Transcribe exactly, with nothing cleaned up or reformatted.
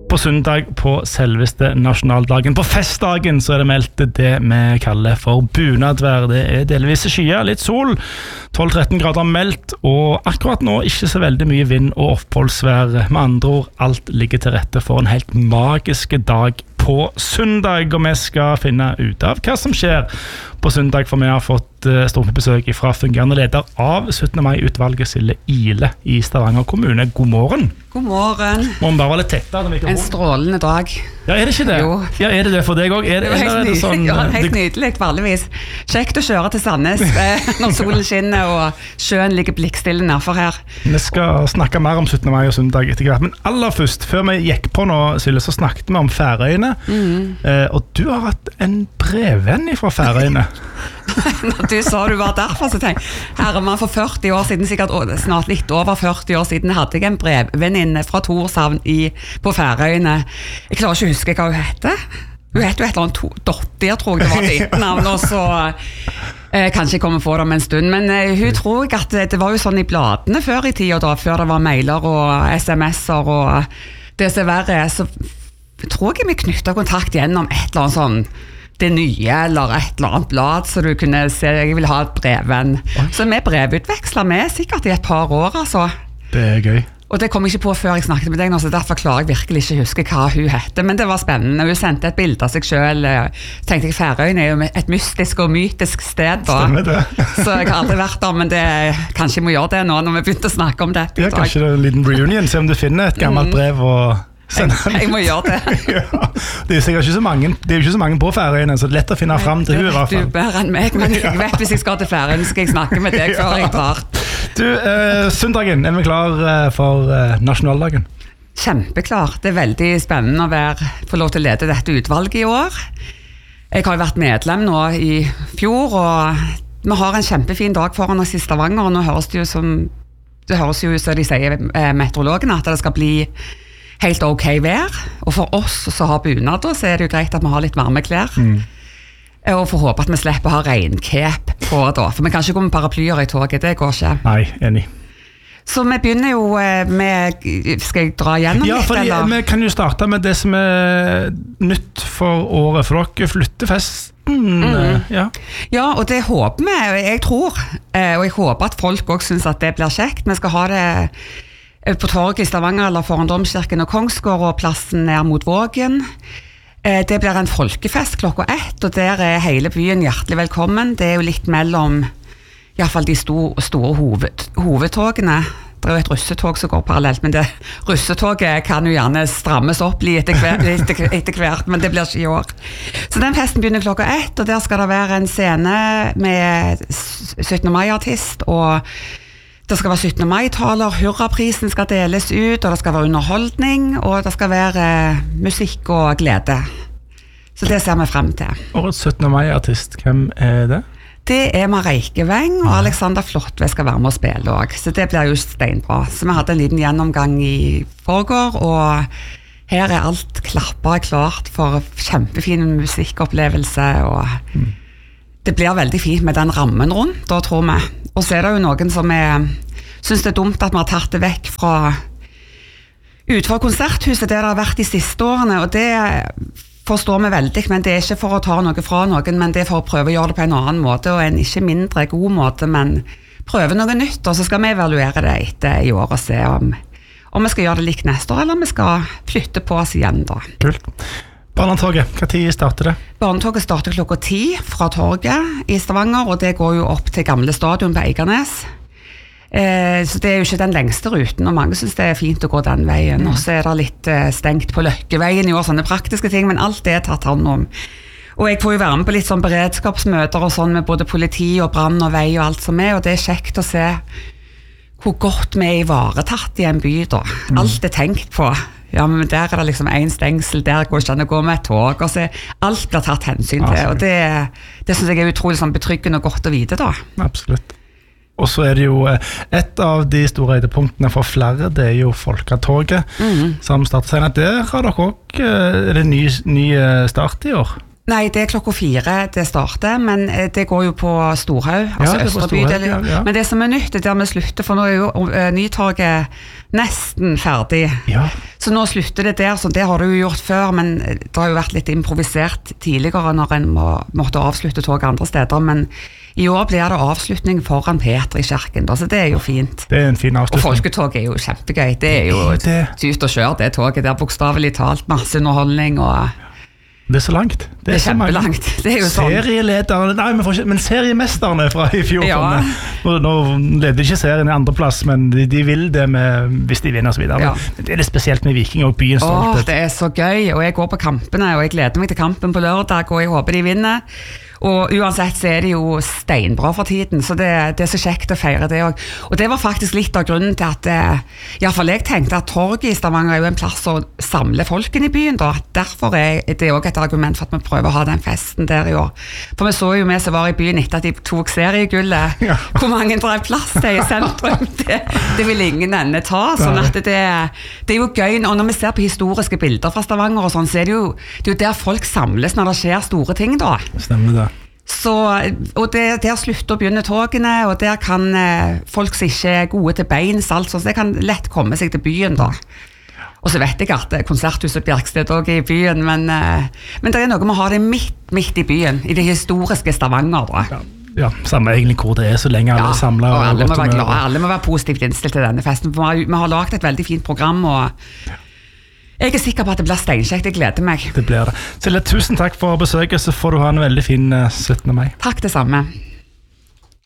På søndag på selveste nasjonaldagen. På festdagen så er det meldt det vi kaller for bunadvær. Det er delvis skyer, litt sol, tolv til tretten grader meldt, og akkurat nå ikke så veldig mye vind og oppholdsvær. Med andre ord, alt ligger til rette for en helt magisk dag på søndag, og vi skal finne ut av hva som skjer på søndag, for vi har fått stort besøk fra fungerende leder av syttende mai-utvalget, Silje Ihle i Stavanger kommune. God morgen. God morgen. Må vi bare være litt tettere? En strålende dag. Ja, er det ikke det? Jo. Ja, er det det for deg også? Er det, det er helt, er det sånn, ja, helt nydelig, vanligvis. Kjekt å kjøre til Sandnes når solen skinner og sjøen ligger blikkstille nærfor her. Vi skal snakke mer om syttende mai og søndag etter hvert, men aller først, før vi gikk på nå, Silje, så snakket vi om Færøyene, mm. eh, og du har hatt en brevvenn fra Færøyene. Når du sa du var derfor, så tenkte jeg, herremann, for førti år siden, sikkert snart litt over førti år siden, hadde jeg en brevvenninne fra Torshavn i, på Færøyene. Jeg klarer ikke å huske hva hun heter. Hun heter jo et eller annet Dottir, tror jeg det var ditt navn, og så eh, kanskje jeg kommer på det om en stund, men eh, hun tror jeg at det var jo sånn i bladene før i tida da, før det var mailer og sms'er og det som er verre, så tror jeg vi knyttet kontakt gjennom et eller annet sånn det nye, eller et eller annet blad, så du kunne se, jeg vil ha et brevvenn. Så vi brevutveksler med sikkert i et par år, altså. Det er gøy. Og det kom ikke på før jeg snakket med deg nå, så derfor klarer jeg virkelig ikke å huske hva hun heter, men det var spennende. Hun sendte et bilde av seg selv, tenkte jeg, Færøyene er jo et mystisk og mytisk sted da. Stemmer det. Så jeg har aldri vært der, men det, kanskje jeg må gjøre det nå, når vi begynte å snakke om dette. Ja, kanskje det er en liten reunion, se om du finner et gammelt brev og... Jeg, jeg må gjøre det. Ja, det er sikkert ikke så mange, det er jo ikke så mange på Færøyene, så det er lett å finne frem til hun i hvert fall. Du bedre enn meg, men jeg vet hvis jeg skal til Færøyene, skal jeg snakke med deg før jeg drar. Du, eh, søndagen, er vi klar eh, for eh, nasjonaldagen? Kjempeklar. Det er veldig spennende å være, få lov til å lede dette utvalget i år. Jeg har jo vært medlem nå i fjor, og vi har en kjempefin dag foran oss i Stavanger, og nå høres det jo som, det høres jo som de sier eh, meteorologene, at det skal bli helt ok vær, og for oss som har bunad, så er det jo greit at vi har litt varme klær. Mm. Og får håpe at vi slipper å ha regnkep på da, for vi kan ikke gå med paraplyer i toget, det går ikke. Nei, enig. Så vi begynner jo med, skal jeg dra gjennom ja, litt, fordi, eller? Vi kan jo starte med det som er nytt for året, for dere flytter festen. Mm. Ja. Ja, og det håper vi, jeg tror, og jeg håper at folk også synes at det blir kjekt. Vi skal ha det på torget i Stavanger, eller foran Domkirken og Kongsgård, og plassen ned mot Vågen. Det blir en folkefest klokka ett, og der er hele byen hjertelig velkommen. Det er jo litt mellom, i hvert fall de store, store hoved, hovedtogene. Det er jo et russetog som går parallelt, men det russetoget kan jo gjerne strammes opp litt etter hvert, etter, etter hvert, men det blir ikke i år. Så den festen begynner klokka ett, og der skal det være en scene med syttende mai-artist, og det skal være syttende mai-taler, hurraprisen skal deles ut, og det skal være underholdning, og det skal være musikk og glede. Så det ser vi frem til. Årets syttende mai-artist, hvem er det? Det er Mareike Weng, og Alexander Flotve skal være med å spille også. Så det blir jo steinbra. Så vi hadde en liten gjennomgang i forgår, og her er alt klappet klart for kjempefin musikkopplevelse, og mm. det blir veldig fint med den rammen rundt, da tror vi. Og så er det jo noen som er, synes det er dumt at vi har tatt det vekk fra utenfor konserthuset der det har vært de siste årene, og det forstår vi veldig, men det er ikke for å ta noe fra noen, men det er for å prøve å gjøre det på en annen måte, og en ikke mindre god måte, men prøve noe nytt, og så skal vi evaluere det etter i år og se om, om vi skal gjøre det likt neste år, eller om vi skal flytte på oss igjen da. Kult. Barnetoget, hva tid starter det? Barnetoget starter klokka ti fra torget i Stavanger, og det går jo opp til gamle stadion på Eiganes. Eh, så det er jo ikke den lengste ruten, og mange synes det er fint å gå den veien. Og så er det litt eh, stengt på Løkkeveien i år, sånne praktiske ting, men alt det er tatt hånd om. Og jeg får jo være med på litt sånn beredskapsmøter og sånn med både politi og brann og vei og alt som er, og det er kjekt å se hvor godt vi er ivaretatt i en by da. Alt er tenkt på. Ja, men der er det liksom en stengsel, der går ikke an å gå med et tog, og så alt blir tatt hensyn til, og det, det synes jeg er utrolig sånn betryggende og godt å vite da. Absolutt. Og så er det jo et av de store høydepunktene for flere, det er jo Folketoget, mm. som starter senere. Der har dere også, er det ny, ny start i år? Nei, det er klokka fire det starter, men det går jo på Storhaug, altså ja, Østre bydel. Ja, ja. Men det som er nytt, det er der vi slutter, for nå er jo uh, Nytorget nesten ferdig. Ja. Så nå slutter det der, så det har du jo gjort før, men det har jo vært litt improvisert tidligere når en må, måtte avslutte tog andre steder, men i år blir det avslutning foran Peter i kirken, da, så det er jo fint. Det er en fin avslutning. Og folketog er jo kjempegøy, det er jo det... ut og kjør det toget der, bokstavelig talt, masse underholdning og... Det er så langt. Det er, det er kjempelangt. Det er jo sånn. Serielederne, nei, men, ikke, men seriemesterne fra i fjor. Ja. Nå, nå leder ikke serien i andre plass, men de, de vil det med, hvis de vinner og så videre. Ja. Men det er det spesielt med Viking og byens stolthet. Åh, det er så gøy, og jeg går på kampene, og jeg gleder meg til kampen på lørdag, og jeg håper de vinner. Og uansett så er det jo steinbra for tiden, så det, det er så kjekt å feire det også. Og det var faktisk litt av grunnen til at, i hvert fall jeg tenkte at torget i Stavanger er jo en plass å samle folken i byen da. Derfor er det også et argument for at vi prøver å ha den festen der i år. For vi så jo vi som var i byen etter at de tok seriegullet, ja. Hvor mange det er plass til i sentrum, det, det vil ingen ende ta. Sånn at det, det er jo gøy, og når vi ser på historiske bilder fra Stavanger og sånn, så er det jo, det er jo der folk samles når det skjer store ting da. Stemmer det. Så, og det, der slutter å begynne togene, og der kan eh, folk som ikke er gode til beins, altså, så det kan lett komme seg til byen da. Og så vet jeg at konserthuset Bjerksted også er i byen, men, eh, men det er noe med å ha det midt, midt i byen, i det historiske Stavanger da. Ja, ja, samme egentlig hvor det er, så lenge alle ja, er samlet. Og alle må være glade, alle må være positivt innstilt til denne festen, for vi har, vi har laget et veldig fint program, og jeg er sikker på at det blir steinkjekt, jeg gleder meg. Det blir det. Silje, tusen takk for besøket, så får du ha en veldig fin syttende mai. Takk det samme.